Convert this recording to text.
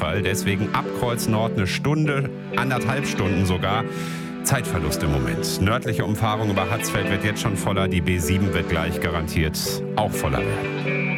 Fall. Deswegen ab Kreuz Nord eine Stunde, 1,5 Stunden sogar. Zeitverlust im Moment. Nördliche Umfahrung über Hatzfeld wird jetzt schon voller. Die B7 wird gleich garantiert auch voller werden.